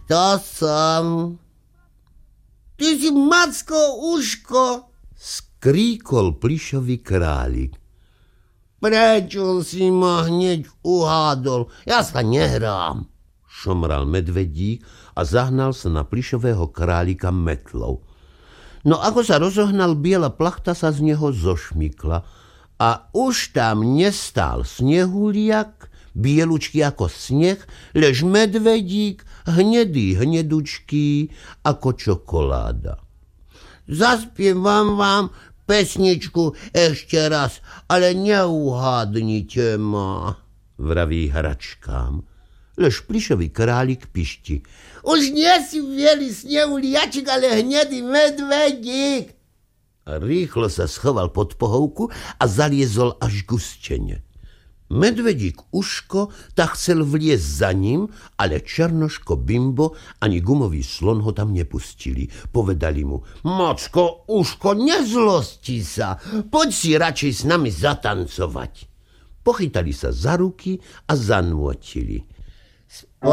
To som. Ty si Macko Uško, skríkol plyšový králik. Prečo si ma hneď uhádol? Ja sa nehrám, šomral medvedík a zahnal sa na plyšového králika metlou. No ako sa rozohnal, biela plachta sa z neho zošmykla a už tam nestál snehuliak, bielučký ako sneh, lež medvedík, hnedý hnedučký ako čokoláda. Zaspievam vám pesničku ešte raz, ale neuhádnite ma, vraví hračkám. Lež plyšový králik pišti. Už nie si bielý snehuliačik, ale hnedý medvedík. A rýchlo sa schoval pod pohovku a zaliezol až k stene. Medvedík Uško tak chcel vliezť za ním, ale Černoško Bimbo ani gumový slon ho tam nepustili. Povedali mu: Macko Uško, nezlosti sa, poď si radšej s nami zatancovať. Pochytali sa za ruky a zanôtili.